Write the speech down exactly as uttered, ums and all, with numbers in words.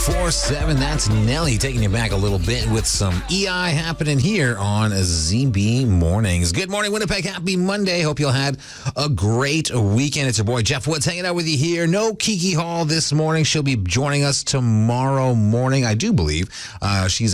four seven. That's Nelly taking you back a little bit with some E I happening here on Z B Mornings. Good morning, Winnipeg. Happy Monday. Hope you all had a great weekend. It's your boy Jeff Woods hanging out with you here. No Kiki Hall this morning. She'll be joining us tomorrow morning, I do believe. Uh, she's